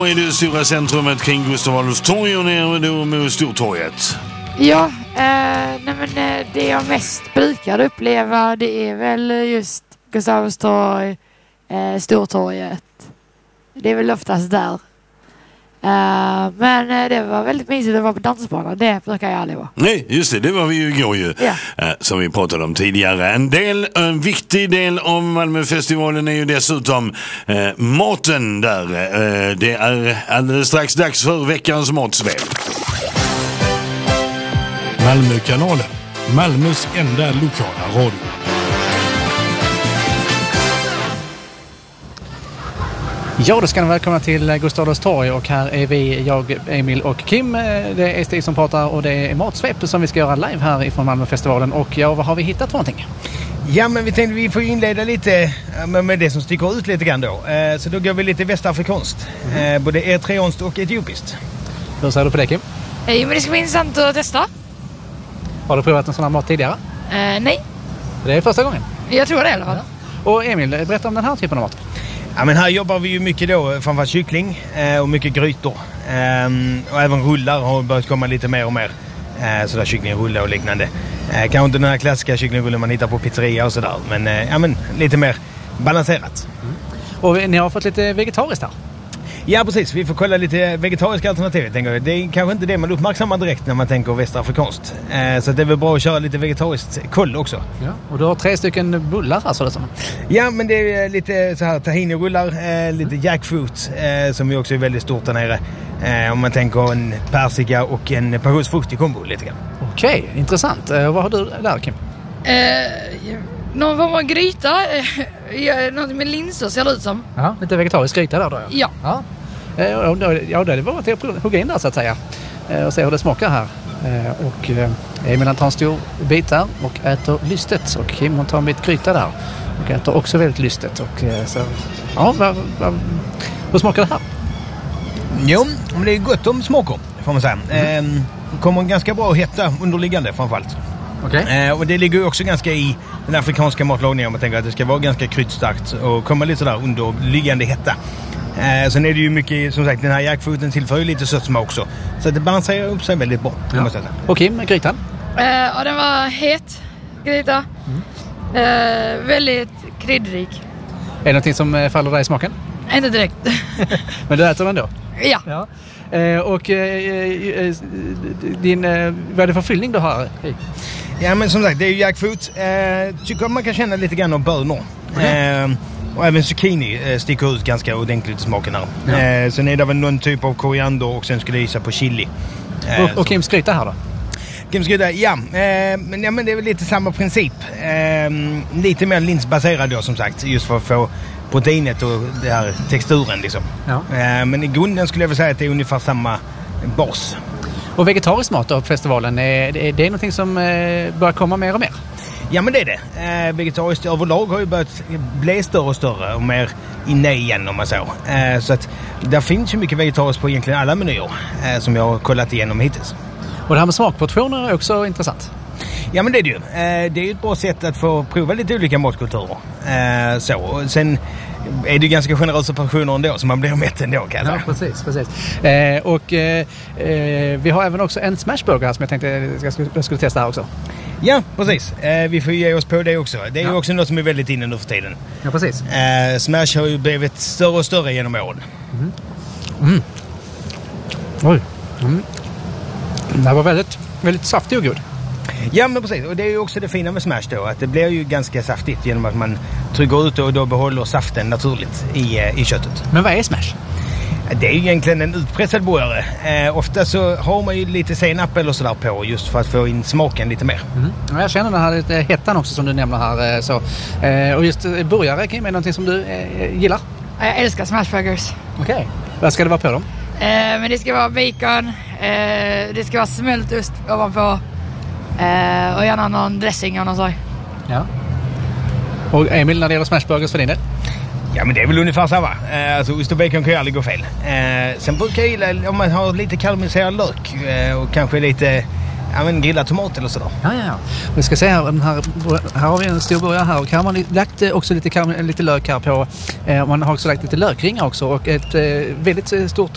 I det stora centrumet kring Gustav Adolfs torg och ner då med Stortorget. Ja, det jag mest brukar uppleva det är väl just Gustav Adolfs torg, Stortorget. Det är väl oftast där. Men det var väldigt mysigt att vara på dansbanan. Det brukar jag aldrig vara. Nej, just det var vi ju igår ju. Ja. Som vi pratade om tidigare. En viktig del av Malmöfestivalen är ju dessutom maten där. Det är alldeles strax dags för veckans matsväl. Malmökanalen, Malmös enda lokala radio. Ja, då ska ni välkomna till Gustav Adolfs torg och här är vi, jag, Emil och Kim. Det är Stig som pratar och det är matsvep som vi ska göra live här ifrån Malmöfestivalen. Och ja, vad har vi hittat för någonting? Ja, men vi tänkte vi får inleda lite med det som sticker ut lite grann då. Så då går vi lite västafrikanskt. Både eritreanskt och etiopiskt. Hur ser du på det, Kim? Men det ska bli intressant att testa. Har du provat en sån här mat tidigare? Nej. Det är första gången? Jag tror det i alla fall. Och Emil, berätta om den här typen av mat. Ja, men här jobbar vi ju mycket då, framförallt kyckling och mycket grytor. Och även rullar har börjat komma lite mer och mer. Sådär kycklingrullar och liknande. Kanske inte den här klassiska kycklingrullen man hittar på pizzeria och sådär. Men lite mer balanserat. Och ni har fått lite vegetariskt här? Ja, precis. Vi får kolla lite vegetariska alternativ, tänker jag. Det är kanske inte det man uppmärksammar direkt när man tänker västafrikanskt. Så det är väl bra att köra lite vegetariskt koll också. Ja, och du har 3 stycken bullar här, så det som. Ja, men det är lite så här tahini-rullar, lite jackfruit som ju också är väldigt stort där nere. Om man tänker en persika och en passionsfrukt i kombo lite grann. Okej, intressant. Vad har du där, Kim? Någon form av gryta. Något med linser ser det ut som. Ja, lite vegetarisk gryta där då. Ja. Ja, det var till att hugga in där så att säga. Och se hur det smakar här. Och Emil tar en stor bit där och äter lystet. Och Kim hon tar en bit gryta där. Och äter också väldigt lystet. Och så, ja, hur smakar det här? Jo, men det är gott om smaker får man säga. Kommer ganska bra att hetta underliggande framförallt. Okay. Och det ligger ju också ganska i den afrikanska matlagningen om man tänker att det ska vara ganska kryddstarkt och komma lite sådär underliggande hetta. Sen är det ju mycket, som sagt, den här jackfruten tillför ju lite sötma också. Så det balanserar upp sig väldigt bra. Ja. Och Kim, grytan? Ja, den var het gryta. Väldigt kryddrik. Är det någonting som faller dig i smaken? Inte direkt. Men du äter den då? Ja. Och vad är det för fyllning du har? Ja, men som sagt, det är ju jackfruit. Tycker man kan känna lite grann av bönor. Okay. Och även zucchini sticker ut ganska ordentligt i smaken här. Sen är det väl någon typ av koriander och sen skulle jag gissa på chili. Och Kims gryta här då? Kims gryta, ja. Men det är väl lite samma princip. Lite mer linsbaserad då som sagt. Just för att få proteinet och den här texturen liksom. Ja. Men i grunden skulle jag vilja säga att det är ungefär samma bas. Och vegetarisk mat då på festivalen, är det någonting som börjar komma mer och mer? Ja, men det är det. Vegetariskt överlag har ju börjat bli större och större och mer inne igen om man så. Så att där finns ju mycket vegetariskt på egentligen alla menyer som jag har kollat igenom hittills. Och det här med smakportioner är också intressant. Ja, men det är det ju. Det är ju ett bra sätt att få prova lite olika matkulturer. Så. Och sen är det ju ganska generösa portioner ändå så man blir mätt ändå kan jag säga. Ja, precis. Vi har även också en smashburger här som jag tänkte jag skulle testa här också. Ja, precis. Vi får ge oss på det också. Det är ju också något som är väldigt inne nu för tiden. Ja, precis. Smash har ju blivit större och större genom åren. Oj. Det här var väldigt, väldigt saftig och god. Ja, men precis. Och det är ju också det fina med Smash då. Att det blir ju ganska saftigt genom att man trycker ut och då behåller saften naturligt i köttet. Men vad är Smash? Det är ju egentligen en utpressad burgare. Ofta så har man ju lite senap eller sådär på just för att få in smaken lite mer. Ja, jag känner den här lite hettan också som du nämner här. Så. Och just burgare, Kim, är det någonting som du gillar? Jag älskar smashburgers. Okej. Vad ska det vara på dem? Men det ska vara bacon, det ska vara smältost ovanpå och gärna någon dressing av någon slag. Ja. Och Emil, när det gäller smashburgers för din del? Ja, men det är väl ungefär samma. Alltså ost och bacon kan ju aldrig gå fel. Sen brukar jag gilla om man har lite karamelliserad lök och kanske lite grillad tomat eller sådär. Ja. Vi ska se här har vi en stor burgare här och här har man lagt också lite lök här på. Man har också lagt lite lökringar också och ett väldigt stort